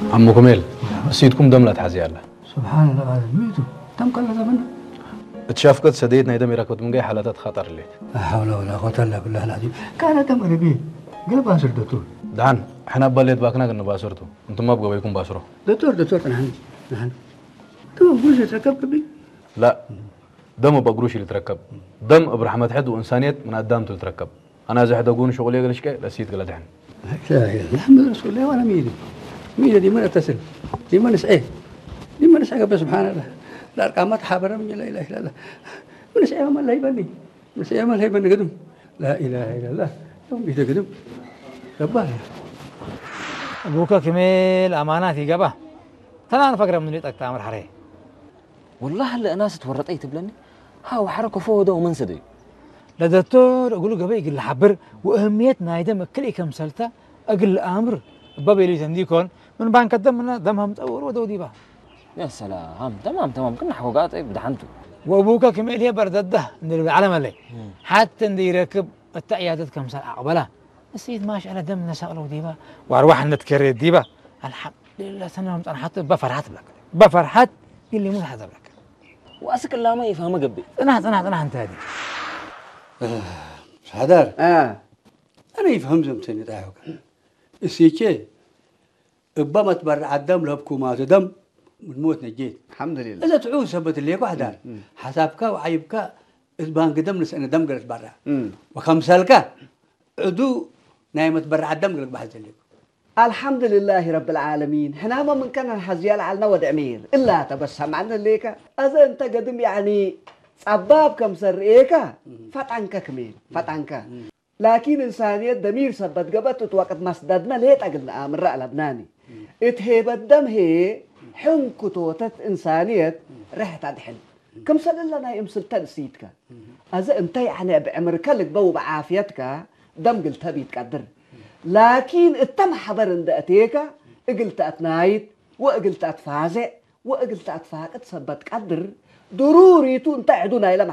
عمو كميل سيدكم دم لا تحزي الله سبحان الله هذا ميتو تم قال زمن اتشافقت سديتنا يدمي ركبت من جاي حالات خطر لي لا حول ولا قوة إلا بالله العظيم كان دم قريبين قلب باسر دكتور دهان احنا بليت باكنا قلنا باسرته انتم ما بقوا بيكون باسره دكتور نحن تو بوش تركب بي لا دم بقروش اللي تركب دم برحمة حد وإنسانية من قدامته اللي تركب أنا زحد أقول شغلي قلش كي لسيت قلت عن لا إله إلا محمد رسول الله وأنا ميدي دي من اتصل دي من نسعيه دي من نسعيه بس سبحان الله الأرقامات حابرة من لا إله إلا الله من نسعيه ما لا يبني من نسعيه ما لا يبني قدم لا إله إلا الله يوم بيته قدم رباه أبوك كميل أماناتي قبا تنا فقرة من اللي تأمر حريه والله هلا ناس تورط أي تبلني هاو حركة فوضى ومن سدي لدكتور أقول له قبل يقول حبر وأهميتنا يدم كل كم سلطة أقل أمر بابي اللي تنديكون من بان قدم منا دمها متأور ودودي با يا سلام تمام كنا حقوقات أي بدحنتو وأبوك كميل هي بردده من العالم اللي حتى ندي ركب التعيادات كم سنة عقبله السيد ماشي على دم نسأله ديبا وأرواح نتكرر ديبا الحمد لله سنة أنا حاطط بفرحت لك بفرحت اللي مو حذر لك وأسك الله ما يفهم قبي أنا أنت هذه حدار أنا يفهم زمتني تعاوك السيكي ربما تبرع الدم لبكومات دم من موت نجيت الحمد لله إذا تعود سبت اللي حدار حسابك وعيبك إذبان قدم لسنة دم قلت برا وخمسالك عدو نايمة تبرع الدم قلت بحث اللي الحمد لله رب العالمين هنا ما من كان الحزيال على نود أمير إلا تبسم عنا الليك إذا أنت قدم يعني صباب كم سرئيك فتعنك كميل فتعنك لكن إنسانية دمير سبت قبت وقت مسددنا ليه تقلنا من رأى لبناني اتهيب الدم هي حنكتوتة إنسانية رح تدحل كم سنة لنا يمسل تنسيتك إذا أنت يعني بعمرك لك بو بعافيتك دم قلت بيت قدر لكن التم حبر عند أتيك قلت أتنايت وقلت أتفازع وقلت أتفاقد سبت قدر ضروري تون تعدونا إلى